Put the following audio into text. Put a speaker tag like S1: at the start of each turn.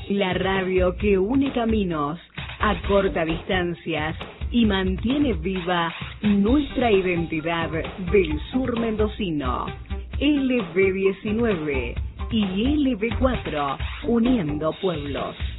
S1: La radio que une caminos, acorta distancias y mantiene viva nuestra identidad del sur mendocino. LB19 y LB4, uniendo pueblos.